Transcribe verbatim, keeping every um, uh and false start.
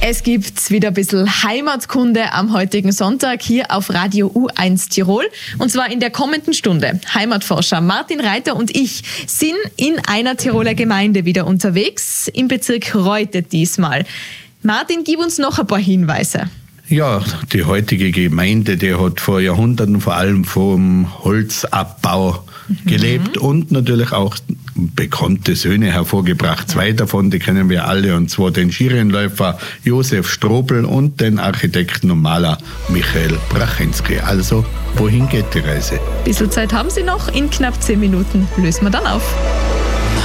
Es gibt wieder ein bisschen Heimatkunde am heutigen Sonntag hier auf Radio U eins Tirol. Und zwar in der kommenden Stunde. Heimatforscher Martin Reiter und ich sind in einer Tiroler Gemeinde wieder unterwegs, im Bezirk Reutte diesmal. Martin, gib uns noch ein paar Hinweise. Ja, die heutige Gemeinde, die hat vor Jahrhunderten vor allem vom Holzabbau mhm. gelebt und natürlich auch bekannte Söhne hervorgebracht. Zwei davon, die kennen wir alle, und zwar den Skirennläufer Josef Strobel und den Architekten und Maler Michael Brachensky. Also, wohin geht die Reise? Bisschen Zeit haben Sie noch. In knapp zehn Minuten lösen wir dann auf.